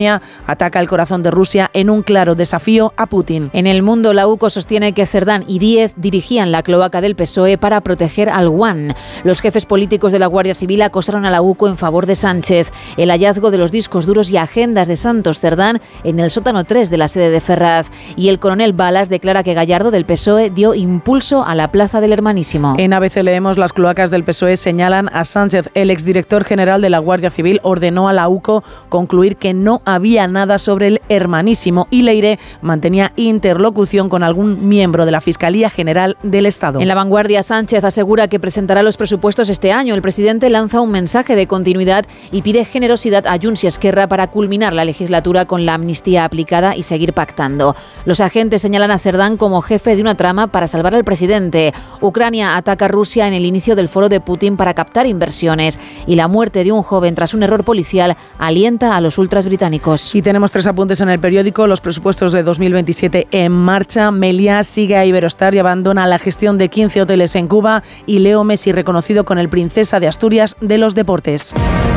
ataca el corazón de Rusia en un claro desafío a Putin. En El Mundo, la UCO sostiene que Cerdán y Díez dirigían la cloaca del PSOE para proteger al WAN. Los jefes políticos de la Guardia Civil acosaron a la UCO en favor de Sánchez. El hallazgo de los discos duros y agendas de Santos Cerdán en el sótano 3 de la sede de Ferraz. Y el coronel Balas declara que Gallardo del PSOE dio impulso a la Plaza del Hermanísimo. En ABC leemos: las cloacas del PSOE señalan a Sánchez. El exdirector general de la Guardia Civil ordenó a la UCO concluir que no había nada sobre el Hermanísimo y Leire mantenía interlocución con algún miembro de la Fiscalía General del Estado. En La Vanguardia, Sánchez asegura que presentará los presupuestos este año. El presidente lanza un mensaje de continuidad y pide generosidad a Junts y Esquerra para culminar la legislatura con la amnistía aplicada y seguir pactando. Los agentes señalan a Cerdán como jefe de una trama para salvar al presidente. Ucrania ataca a Rusia en el inicio del foro de Putin para captar inversiones. Y la muerte de un joven tras un error policial alienta a los ultras británicos. Y tenemos 3 apuntes en el periódico: los presupuestos de 2027 en marcha, Meliá sigue a Iberostar y abandona la gestión de 15 hoteles en Cuba, y Leo Messi reconocido con el Princesa de Asturias de los Deportes.